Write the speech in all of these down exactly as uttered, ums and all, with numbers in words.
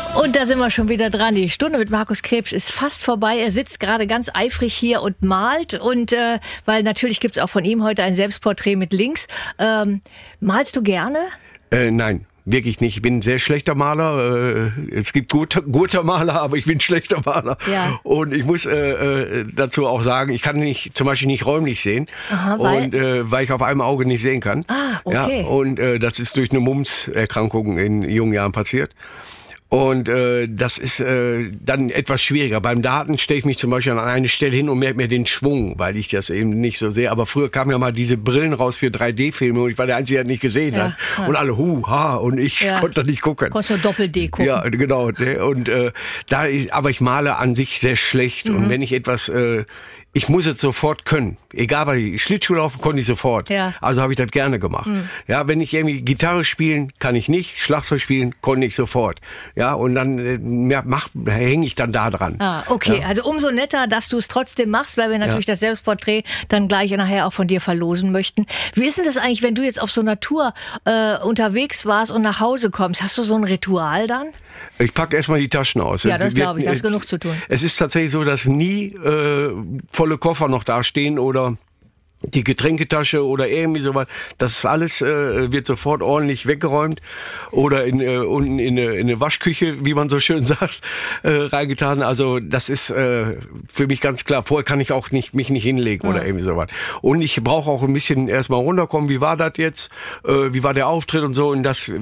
Und da sind wir schon wieder dran. Die Stunde mit Markus Krebs ist fast vorbei. Er sitzt gerade ganz eifrig hier und malt. Und äh, weil natürlich gibt es auch von ihm heute ein Selbstporträt mit Links. Ähm, malst du gerne? Äh, nein. Wirklich nicht. Ich bin ein sehr schlechter Maler. Es gibt guter, guter Maler, aber ich bin ein schlechter Maler. Ja. Und ich muss äh, dazu auch sagen, ich kann nicht, zum Beispiel nicht räumlich sehen. Aha, weil? Und äh, weil ich auf einem Auge nicht sehen kann. Ah, okay. Ja, und äh, das ist durch eine Mumps-Erkrankung in jungen Jahren passiert. Und äh, das ist äh, dann etwas schwieriger. Beim Daten stelle ich mich zum Beispiel an eine Stelle hin und merke mir den Schwung, weil ich das eben nicht so sehe. Aber früher kamen ja mal diese Brillen raus für drei D-Filme und ich war der Einzige, der nicht gesehen ja, hat. Ja. Und alle hu, ha, und ich ja. konnte nicht gucken. Konntest nur Doppel-D gucken. Ja, genau. Und äh, da, aber ich male an sich sehr schlecht. Mhm. Und wenn ich etwas, äh, ich muss es sofort können. Egal, weil ich Schlittschuh laufen konnte ich sofort. Ja. Also habe ich das gerne gemacht. Mhm. Ja, wenn ich irgendwie Gitarre spielen, kann ich nicht. Schlagzeug spielen, konnte ich sofort. Ja, und dann äh, hänge ich dann da dran. Ah, okay. Ja. Also umso netter, dass du es trotzdem machst, weil wir natürlich ja. das Selbstporträt dann gleich nachher auch von dir verlosen möchten. Wie ist denn das eigentlich, wenn du jetzt auf so einer Tour äh, unterwegs warst und nach Hause kommst? Hast du so ein Ritual dann? Ich packe erstmal die Taschen aus. Ja, das glaube ich, da ist genug zu tun. Es ist tatsächlich so, dass nie äh, volle Koffer noch dastehen oder die Getränketasche oder irgendwie sowas. Das alles äh, wird sofort ordentlich weggeräumt oder in, äh, unten in eine, in eine Waschküche, wie man so schön sagt, äh, reingetan. Also das ist äh, für mich ganz klar. Vorher kann ich auch nicht mich nicht hinlegen ja. oder irgendwie sowas. Und ich brauche auch ein bisschen erstmal runterkommen. Wie war das jetzt? Äh, wie war der Auftritt und so? Und das äh,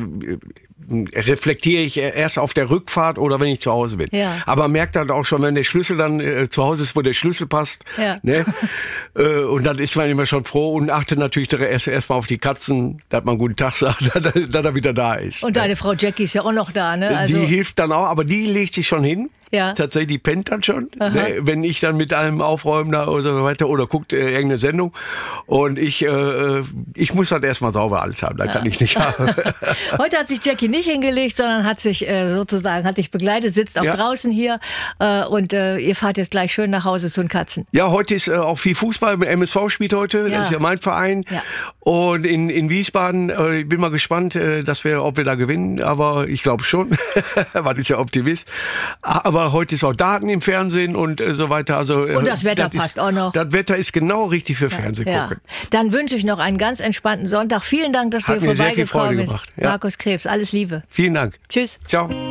reflektiere ich erst auf der Rückfahrt oder wenn ich zu Hause bin. Ja. Aber merkt dann auch schon, wenn der Schlüssel dann äh, zu Hause ist, wo der Schlüssel passt. Ja. Ne? äh, und dann ist man immer schon froh und achtet natürlich erst erstmal auf die Katzen, dass man guten Tag sagt, dass er wieder da ist. Und deine Frau Jackie ist ja auch noch da, ne? Also die hilft dann auch, aber die legt sich schon hin. Ja. Tatsächlich, die pennt dann schon, ne, wenn ich dann mit einem aufräumen da oder so weiter oder guckt äh, irgendeine Sendung und ich äh, ich muss halt erstmal sauber alles haben, da ja. kann ich nicht haben. Heute hat sich Jackie nicht hingelegt, sondern hat sich äh, sozusagen, hat dich begleitet, sitzt auch ja. draußen hier äh, und äh, ihr fahrt jetzt gleich schön nach Hause zu den Katzen. Ja, heute ist äh, auch viel Fußball, M S V spielt heute, ja. das ist ja mein Verein ja. und in in Wiesbaden, äh, ich bin mal gespannt, äh, dass wir, ob wir da gewinnen, aber ich glaube schon, man ist ja Optimist, aber Aber heute ist auch Daten im Fernsehen und äh, so weiter. Also, und das Wetter das passt ist, auch noch. Das Wetter ist genau richtig für ja, Fernsehen ja. gucken. Dann wünsche ich noch einen ganz entspannten Sonntag. Vielen Dank, dass Hat du hier vorbeigekommen bist. Ja. Markus Krebs, alles Liebe. Vielen Dank. Tschüss. Ciao.